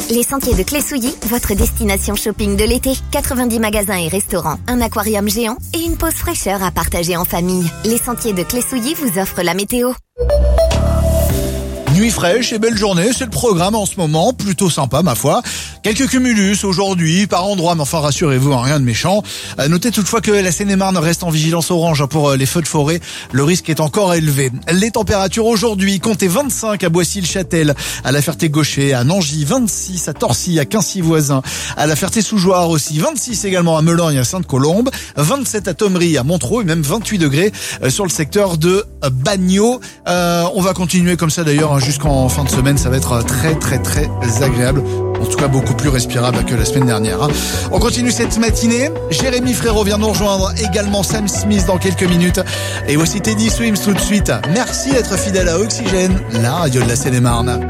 Les Sentiers de Clé-Souilly, votre destination shopping de l'été. 90 magasins et restaurants, un aquarium géant et une pause fraîcheur à partager en famille. Les Sentiers de Clé-Souilly vous offrent la météo. Nuit fraîche et belle journée, c'est le programme en ce moment, plutôt sympa ma foi. Quelques cumulus aujourd'hui par endroits, mais enfin rassurez-vous, rien de méchant. Notez toutefois que la Seine-et-Marne reste en vigilance orange pour les feux de forêt. Le risque est encore élevé. Les températures aujourd'hui, comptez 25 à Boissy-le-Châtel, à la Ferté-Gaucher, à Nangy, 26 à Torcy, à Quincy-Voisin, à la Ferté-sous-Jouarre aussi, 26 également à Melogne, à Sainte-Colombe, 27 à Thomery, à Montereau et même 28 degrés sur le secteur de Bagnols. On va continuer comme ça d'ailleurs jusqu'en fin de semaine, ça va être très très très agréable. En tout cas, beaucoup plus respirable que la semaine dernière. On continue cette matinée. Jérémy Frérot vient nous rejoindre. Également Sam Smith dans quelques minutes. Et voici Teddy Swims tout de suite. Merci d'être fidèle à Oxygène, la radio de la Seine-et-Marne.